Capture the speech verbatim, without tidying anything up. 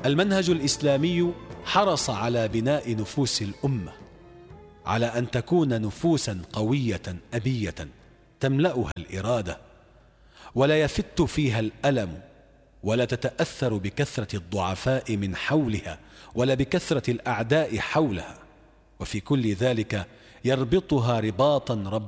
المنهج الإسلامي حرص على بناء نفوس الأمة، على أن تكون نفوسا قوية أبية تملأها الإرادة، ولا يفت فيها الألم، ولا تتأثر بكثرة الضعفاء من حولها ولا بكثرة الأعداء حولها، وفي كل ذلك يربطها رباطا ربانيا